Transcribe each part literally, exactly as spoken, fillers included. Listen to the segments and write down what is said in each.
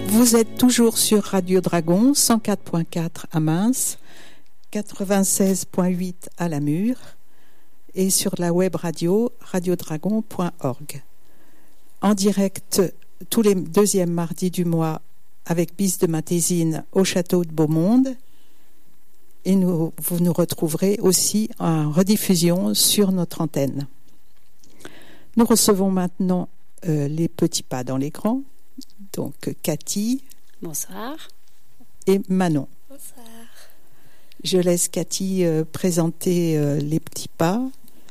Vous êtes toujours sur Radio Dragon, cent quatre point quatre à Mainz, quatre-vingt-seize point huit à Lamure et sur la web radio radiodragon point org. En direct tous les deuxièmes mardis du mois avec Bis de Matésine au château de Beaumonde. Et nous, vous nous retrouverez aussi en rediffusion sur notre antenne. Nous recevons maintenant euh, les petits pas dans les grands. Donc Cathy. Bonsoir. Et Manon. Bonsoir. Je laisse Cathy euh, présenter euh, les petits pas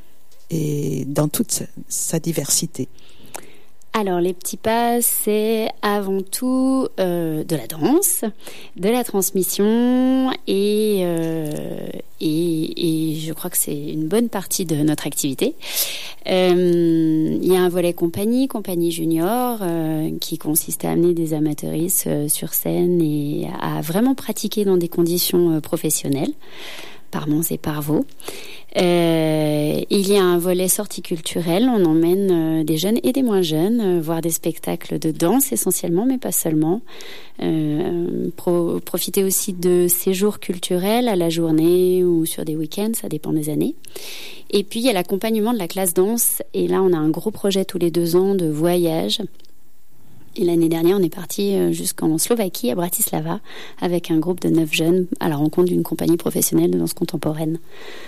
et dans toute sa, sa diversité. Alors, les petits pas, c'est avant tout euh, de la danse, de la transmission et, euh, et, et je crois que c'est une bonne partie de notre activité. Euh, il y a un volet compagnie, compagnie junior, euh, qui consiste à amener des amateuristes euh, sur scène et à vraiment pratiquer dans des conditions euh, professionnelles, par Mons et par Vaux. Euh, il y a un volet sortie culturelle, on emmène euh, des jeunes et des moins jeunes euh, voir des spectacles de danse essentiellement, mais pas seulement. Euh, pro- profiter aussi de séjours culturels à la journée ou sur des week-ends, ça dépend des années. Et puis il y a l'accompagnement de la classe danse, et là on a un gros projet tous les deux ans de voyage. Et l'année dernière, on est parti jusqu'en Slovaquie, à Bratislava, avec un groupe de neuf jeunes à la rencontre d'une compagnie professionnelle de danse contemporaine.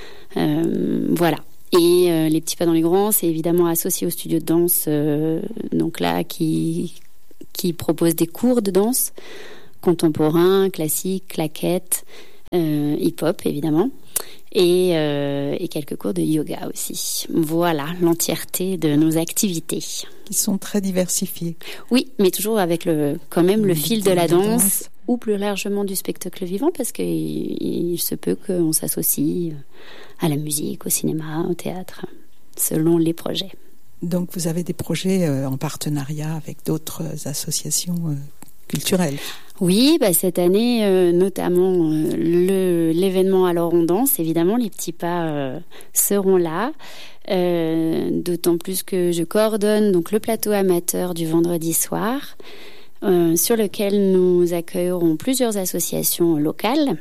Euh, voilà. Et euh, les petits pas dans les grands, c'est évidemment associé au studio de danse, euh, donc là, qui, qui propose des cours de danse contemporains, classiques, claquettes, euh, hip-hop, évidemment. Et, euh, et quelques cours de yoga aussi. Voilà l'entièreté de nos activités. Qui sont très diversifiées. Oui, mais toujours avec le, quand même le, le fil de la danse, danse ou plus largement du spectacle vivant, parce qu'il il se peut qu'on s'associe à la musique, au cinéma, au théâtre, selon les projets. Donc vous avez des projets euh, en partenariat avec d'autres associations euh, culturelles. Oui, bah cette année, euh, notamment euh, le, l'événement Alors on danse, évidemment, les petits pas euh, seront là. Euh, d'autant plus que je coordonne donc le plateau amateur du vendredi soir, euh, sur lequel nous accueillerons plusieurs associations locales.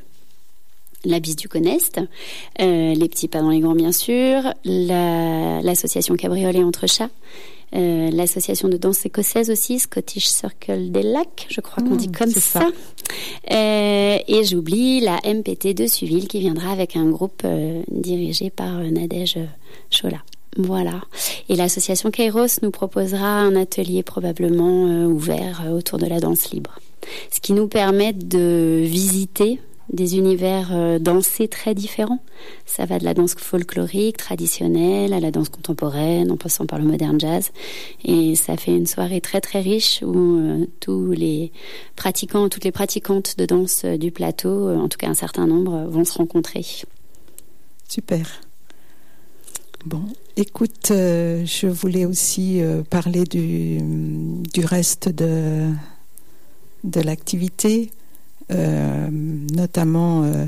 La Bise du Conest, euh, les petits pas dans les grands bien sûr, la, l'association Cabriolet entre chats, Euh, l'association de danse écossaise aussi, Scottish Circle des Lacs, je crois qu'on mmh, dit comme ça. ça. Euh, et j'oublie la M P T de Suville qui viendra avec un groupe euh, dirigé par euh, Nadège Chola. Voilà. Et l'association Kairos nous proposera un atelier probablement euh, ouvert euh, autour de la danse libre. Ce qui nous permet de visiter des univers euh, dansés très différents. Ça va de la danse folklorique, traditionnelle, à la danse contemporaine, en passant par le modern jazz. Et ça fait une soirée très très riche où euh, tous les pratiquants, toutes les pratiquantes de danse euh, du plateau, euh, en tout cas un certain nombre, euh, vont se rencontrer. Super. Bon, écoute, euh, je voulais aussi euh, parler du, du reste de, de l'activité. Euh, notamment, euh,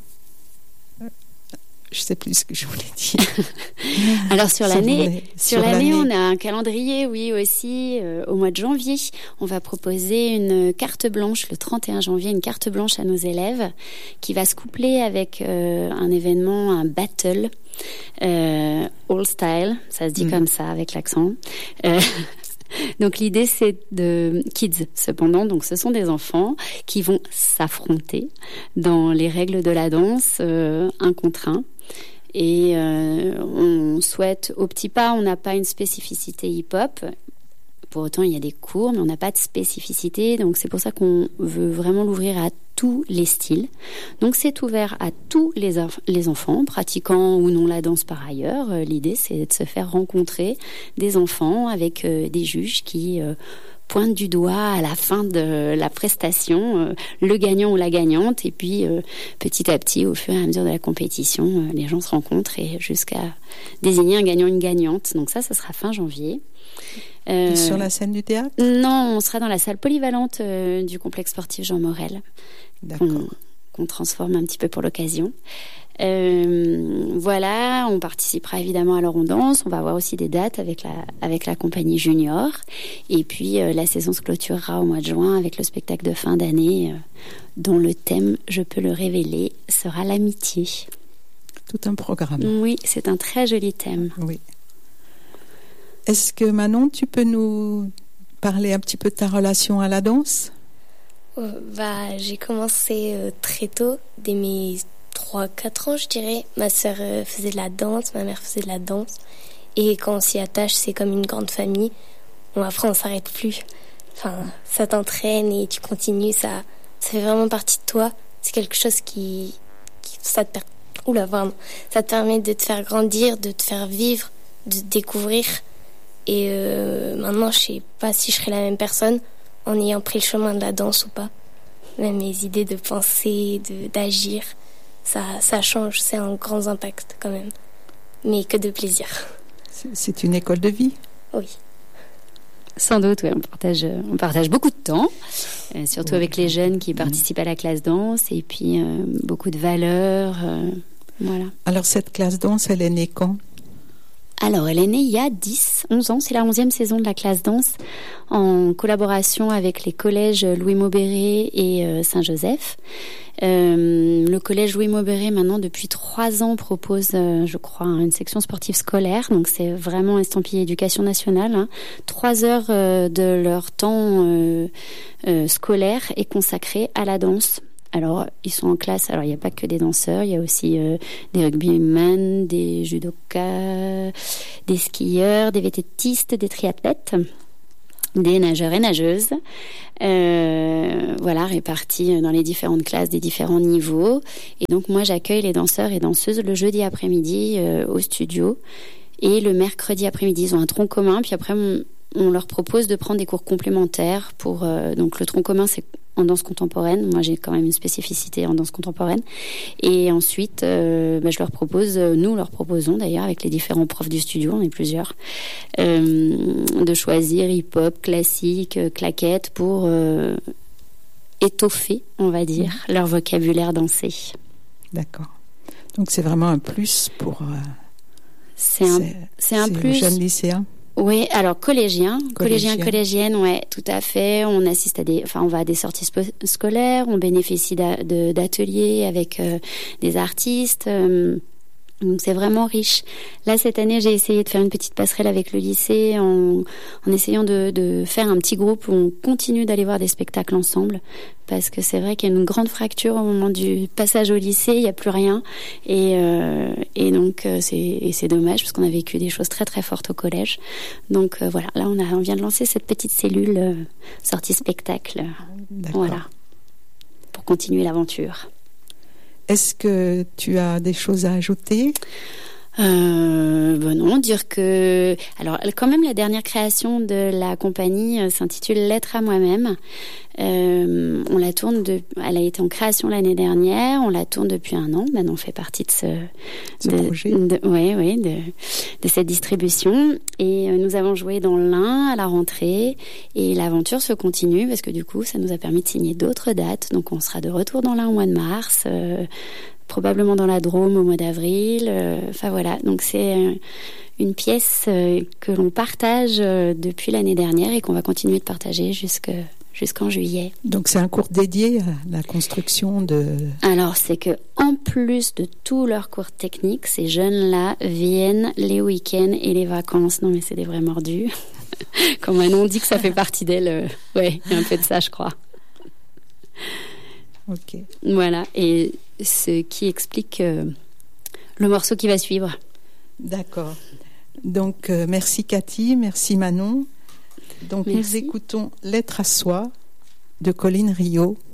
je ne sais plus ce que je voulais dire. Alors sur l'année, sur, sur l'année, l'année, on a un calendrier, oui aussi. Euh, au mois de janvier, on va proposer une carte blanche le trente et un janvier, une carte blanche à nos élèves, qui va se coupler avec euh, un événement, un battle, euh, all style, ça se dit mmh. comme ça avec l'accent. Euh, Donc l'idée c'est de kids cependant, donc ce sont des enfants qui vont s'affronter dans les règles de la danse, euh, un contre un. Et euh, on souhaite, au petit pas, on n'a pas une spécificité hip-hop. Pour autant, il y a des cours, mais on n'a pas de spécificité. Donc c'est pour ça qu'on veut vraiment l'ouvrir à tous les styles. Donc c'est ouvert à tous les, enf- les enfants, pratiquant ou non la danse par ailleurs. Euh, l'idée, c'est de se faire rencontrer des enfants avec euh, des juges qui euh, pointent du doigt à la fin de la prestation euh, le gagnant ou la gagnante. Et puis euh, petit à petit, au fur et à mesure de la compétition, euh, les gens se rencontrent et jusqu'à désigner un gagnant, une gagnante. Donc ça, ça sera fin janvier. Euh, sur la scène du théâtre ? Non, on sera dans la salle polyvalente euh, du complexe sportif Jean Morel. D'accord. Qu'on, qu'on transforme un petit peu pour l'occasion. Euh, voilà, on participera évidemment à la Rondance. On va avoir aussi des dates avec la avec la compagnie junior. Et puis euh, la saison se clôturera au mois de juin avec le spectacle de fin d'année, euh, dont le thème, je peux le révéler, sera l'amitié. Tout un programme. Oui, c'est un très joli thème. Oui. Est-ce que Manon, tu peux nous parler un petit peu de ta relation à la danse ? euh, Bah, j'ai commencé euh, très tôt, dès mes trois quatre ans, je dirais. Ma sœur euh, faisait de la danse, ma mère faisait de la danse. Et quand on s'y attache, c'est comme une grande famille. Bon, après, on s'arrête plus. Enfin, ça t'entraîne et tu continues. Ça, ça fait vraiment partie de toi. C'est quelque chose qui... qui ça, te per... Oula, pardon. Ça te permet de te faire grandir, de te faire vivre, de te découvrir. Et euh, maintenant, je sais pas si je serai la même personne en ayant pris le chemin de la danse ou pas. Même mes idées de penser, de, d'agir... Ça, ça change, c'est un grand impact quand même, mais que de plaisir. C'est, c'est une école de vie ? Oui. Sans doute, oui, on partage, on partage beaucoup de temps, euh, surtout oui. avec les jeunes qui participent à la classe danse, et puis euh, beaucoup de valeurs, euh, voilà. Alors cette classe danse, elle est née quand ? Alors, elle est née il y a dix, onze ans. C'est la onzième saison de la classe danse en collaboration avec les collèges Louis-Maubéré et euh, Saint-Joseph. Euh, le collège Louis-Maubéré, maintenant, depuis trois ans, propose, euh, je crois, une section sportive scolaire. Donc, c'est vraiment estampillé éducation nationale. Hein. Trois heures euh, de leur temps euh, euh, scolaire est consacré à la danse. Alors, ils sont en classe. Alors, il n'y a pas que des danseurs. Il y a aussi euh, des rugbymen, des judokas, des skieurs, des vététistes, des triathlètes, des nageurs et nageuses. Euh, voilà, répartis dans les différentes classes des différents niveaux. Et donc, moi, j'accueille les danseurs et danseuses le jeudi après-midi euh, au studio. Et le mercredi après-midi, ils ont un tronc commun. Puis après, on, on leur propose de prendre des cours complémentaires. Pour euh, donc, le tronc commun, c'est en danse contemporaine. Moi, j'ai quand même une spécificité en danse contemporaine. Et ensuite, euh, bah, je leur propose, nous leur proposons d'ailleurs, avec les différents profs du studio, on est plusieurs, euh, de choisir hip-hop, classique, claquette pour euh, étoffer, on va dire, mmh. leur vocabulaire dansé. D'accord. Donc, c'est vraiment un plus pour... Euh, c'est, un, c'est, c'est un c'est plus... jeunes lycéens. Oui, alors collégien, collégien, collégien, collégienne, ouais, tout à fait. On assiste à des, enfin, on va à des sorties spo- scolaires, on bénéficie d'a, de, d'ateliers avec euh, des artistes. Euh, donc c'est vraiment riche. Là, cette année, j'ai essayé de faire une petite passerelle avec le lycée en, en essayant de, de faire un petit groupe où on continue d'aller voir des spectacles ensemble. Parce que c'est vrai qu'il y a une grande fracture au moment du passage au lycée, il n'y a plus rien. Et, euh, et donc, euh, c'est, et c'est dommage parce qu'on a vécu des choses très très fortes au collège. Donc euh, voilà, là on, a, on vient de lancer cette petite cellule euh, sortie spectacle. D'accord. Voilà, pour continuer l'aventure. Est-ce que tu as des choses à ajouter ? Euh, ben non, dire que... Alors, quand même, la dernière création de la compagnie euh, s'intitule « Lettre à moi-même ». Euh, on la tourne de... Elle a été en création l'année dernière, on la tourne depuis un an. Maintenant, on fait partie de ce... ce de, projet. De, ouais, ouais, de, de cette distribution. Et euh, nous avons joué dans l'Ain à la rentrée. Et l'aventure se continue parce que du coup, ça nous a permis de signer d'autres dates. Donc, on sera de retour dans l'Ain au mois de mars... Euh, probablement dans la Drôme au mois d'avril. Enfin euh, voilà, donc c'est euh, une pièce euh, que l'on partage euh, depuis l'année dernière et qu'on va continuer de partager jusque, jusqu'en juillet. Donc c'est un cours dédié à la construction de... Alors c'est que en plus de tous leurs cours techniques, ces jeunes-là viennent les week-ends et les vacances. Non mais c'est des vrais mordus. Comme Manon dit que ça fait partie d'elle, euh, ouais, il y a un peu de ça je crois. Ok. Voilà, et ce qui explique euh, le morceau qui va suivre. D'accord. Donc, euh, merci Cathy, merci Manon. Donc, merci. Nous écoutons Lettre à soi de Colline Rio.